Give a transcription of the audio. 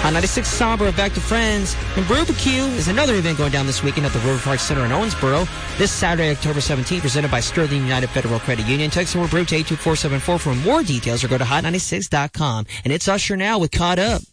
On 96 Sombra, Back to Friends. And Barbecue is another event going down this weekend at the River Park Center in Owensboro. This Saturday, October 17th, presented by Sterling United Federal Credit Union. Text the word brew to 82474 for more details or go to hot96.com. And it's Usher now with Caught Up.